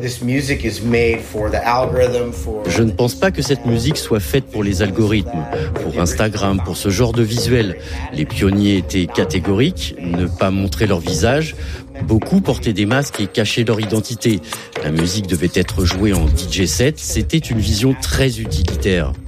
Je ne pense pas que cette musique soit faite pour les algorithmes, pour Instagram, pour ce genre de visuel. Les pionniers étaient catégoriques, ne pas montrer leur visage. Beaucoup portaient des masques et cachaient leur identité. La musique devait être jouée en DJ set, c'était une vision très utilitaire.